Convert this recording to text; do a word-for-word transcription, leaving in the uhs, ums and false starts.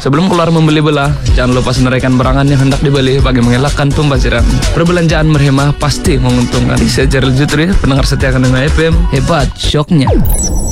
Sebelum keluar membeli belah, jangan lupa senaraikan barangan yang hendak dibeli bagi mengelakkan pembaziran. Perbelanjaan berhemah pasti menguntungkan. Saya Gerald Jutri, pendengar setia Kandang F M, hebat syoknya.